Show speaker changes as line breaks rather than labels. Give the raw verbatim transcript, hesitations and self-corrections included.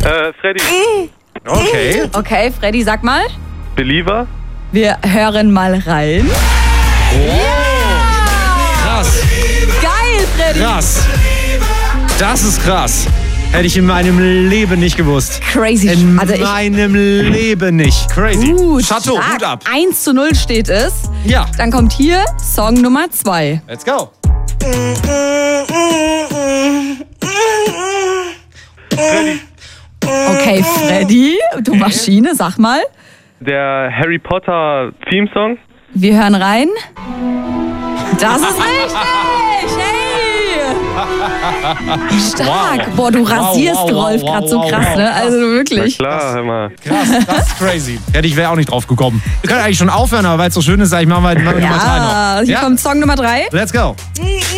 Äh, Freddy.
Okay.
Okay, Freddy, sag mal.
Believer.
Wir hören mal rein.
Krass.
Geil, Freddy.
Krass. Das ist krass. Hätte ich in meinem Leben nicht gewusst.
Crazy.
In
Also ich-
meinem Leben nicht. Crazy.
Gut,
Chateau,
stark.
Hut ab.
eins zu null steht es.
Ja.
Dann kommt hier Song Nummer zwei.
Let's go.
Okay, Freddy, du Maschine, sag mal.
Der Harry Potter Theme-Song.
Wir hören rein. Das ist richtig! Hey! Stark!
Wow.
Boah, du rasierst
Wow, wow,
Rolf
wow,
gerade so
wow,
krass,
wow.
ne? Also wirklich.
Klar, hör mal.
Krass, das ist crazy. Hätte ich wäre auch nicht drauf gekommen. Wir können eigentlich schon aufhören, aber weil es so schön ist, sag ich, machen wir, machen wir Nummer drei noch.
Ja, hier kommt Song Nummer drei.
Let's go.